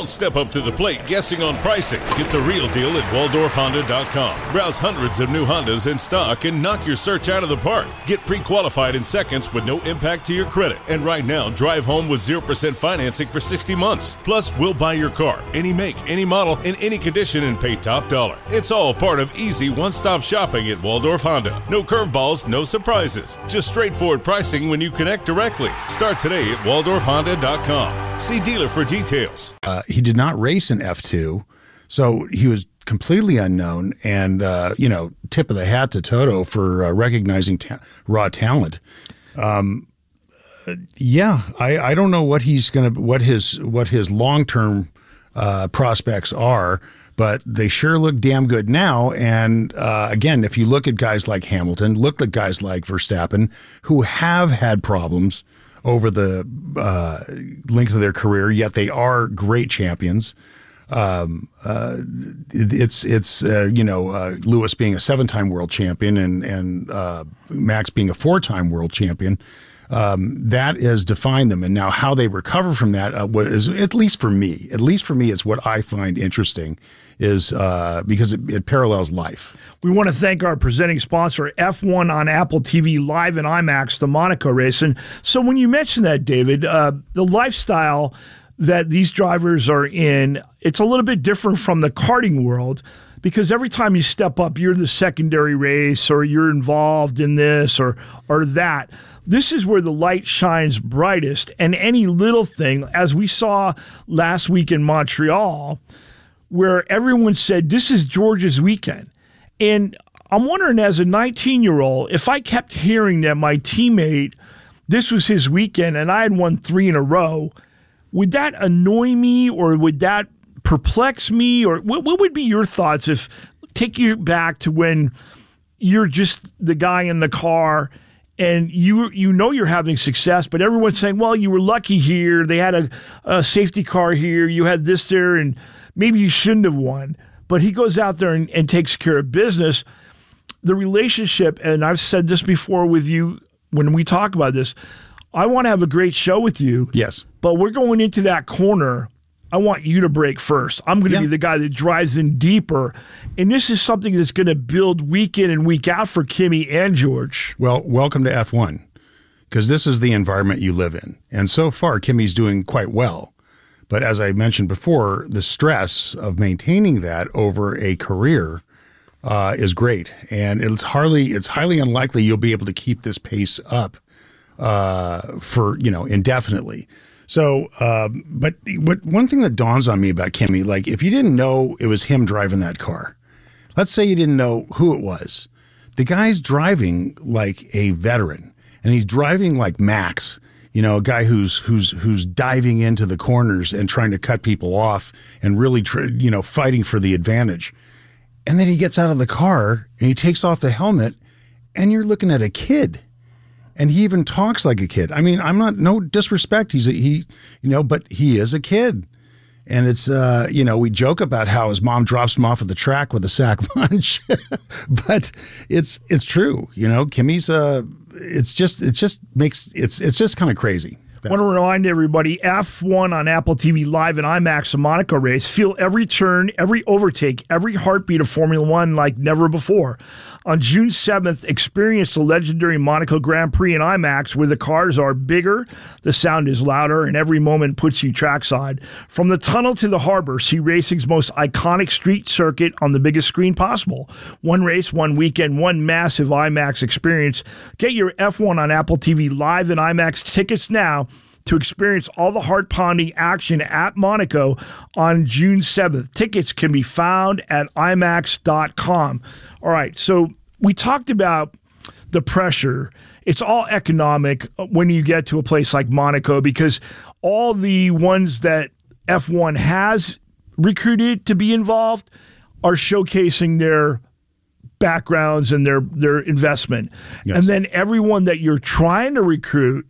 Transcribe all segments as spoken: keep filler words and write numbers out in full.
Don't step up to the plate guessing on pricing. Get the real deal at Waldorf Honda dot com. Browse hundreds of new Hondas in stock and knock your search out of the park. Get pre-qualified in seconds with no impact to your credit. And right now, drive home with zero percent financing for sixty months. Plus, we'll buy your car, any make, any model, in any condition, and pay top dollar. It's all part of easy one-stop shopping at Waldorf Honda. No curveballs, no surprises. Just straightforward pricing when you connect directly. Start today at Waldorf Honda dot com. See dealer for details. Uh, he did not race in F two, so he was completely unknown. And, uh, you know, tip of the hat to Toto for uh, recognizing ta- raw talent. Um, uh, yeah, I, I don't know what he's going to, what his, what his long-term uh, prospects are, but they sure look damn good now. And uh, again, if you look at guys like Hamilton, look at guys like Verstappen, who have had problems over the uh, length of their career, yet they are great champions. Um, uh, it, it's it's uh, you know uh, Lewis being a seven-time world champion and and uh, Max being a four-time world champion. Um, that has defined them, and now how they recover from that uh, is, at least for me, at least for me, is what I find interesting, is uh, because it, it parallels life. We want to thank our presenting sponsor, F one on Apple T V Live and IMAX, the Monaco race. And so when you mentioned that, David, uh, the lifestyle that these drivers are in, it's a little bit different from the karting world, because every time you step up, you're the secondary race, or you're involved in this or or that. This is where the light shines brightest, and any little thing, as we saw last week in Montreal, where everyone said, this is George's weekend. And I'm wondering, as a nineteen-year-old, if I kept hearing that my teammate, this was his weekend, and I had won three in a row, would that annoy me, or would that perplex me? Or what, what would be your thoughts if, take you back to when you're just the guy in the car and you you know you're having success, but everyone's saying, well, you were lucky here. They had a, a safety car here. You had this there, and maybe you shouldn't have won. But he goes out there and, and takes care of business. The relationship, and I've said this before with you when we talk about this, I want to have a great show with you. Yes. But we're going into that corner. I want you to break first. I'm going to yeah. be the guy that drives in deeper. And this is something that's going to build week in and week out for Kimi and George. Well, welcome to F one, because this is the environment you live in. And so far, Kimi's doing quite well. But as I mentioned before, the stress of maintaining that over a career uh, is great. And it's hardly, it's highly unlikely you'll be able to keep this pace up uh, for, you know, indefinitely. So, um, but what one thing that dawns on me about Kimi, like if you didn't know it was him driving that car, let's say you didn't know who it was, the guy's driving like a veteran, and he's driving like Max, you know, a guy who's who's who's diving into the corners and trying to cut people off and really, tr- you know, fighting for the advantage. And then he gets out of the car and he takes off the helmet, and you're looking at a kid. And he even talks like a kid. I mean, I'm not, no disrespect. He's a, he, you know, but he is a kid. And it's, uh, you know, we joke about how his mom drops him off at the track with a sack lunch, but it's, it's true. You know, Kimi's, uh, it's just, it just makes, it's, it's just kind of crazy. I want to remind everybody, F one on Apple T V Live and IMAX, the Monaco race. Feel every turn, every overtake, every heartbeat of Formula One like never before. On June seventh, experience the legendary Monaco Grand Prix in IMAX, where the cars are bigger, the sound is louder, and every moment puts you trackside. From the tunnel to the harbor, see racing's most iconic street circuit on the biggest screen possible. One race, one weekend, one massive IMAX experience. Get your F one on Apple T V Live and IMAX tickets now to experience all the heart-pounding action at Monaco on June seventh. Tickets can be found at I max dot com. All right, so we talked about the pressure. It's all economic when you get to a place like Monaco, because all the ones that F one has recruited to be involved are showcasing their backgrounds and their, their investment. Yes. And then everyone that you're trying to recruit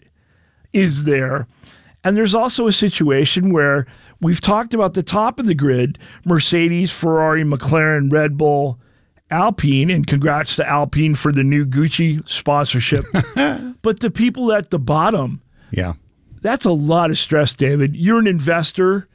is there. And there's also a situation where we've talked about the top of the grid, Mercedes, Ferrari, McLaren, Red Bull, Alpine, and congrats to Alpine for the new Gucci sponsorship. But the people at the bottom, yeah, that's a lot of stress, David. You're an investor.